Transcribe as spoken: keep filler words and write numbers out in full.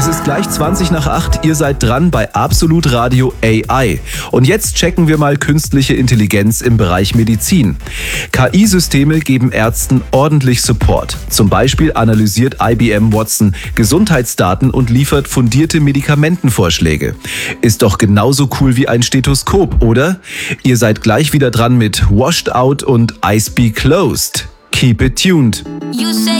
Es ist gleich zwanzig nach acht, ihr seid dran bei Absolut Radio A I. Und jetzt checken wir mal künstliche Intelligenz im Bereich Medizin. K I-Systeme geben Ärzten ordentlich Support. Zum Beispiel analysiert I B M Watson Gesundheitsdaten und liefert fundierte Medikamentenvorschläge. Ist doch genauso cool wie ein Stethoskop, oder? Ihr seid gleich wieder dran mit Washed Out und Eyes Be Closed. Keep it tuned. You say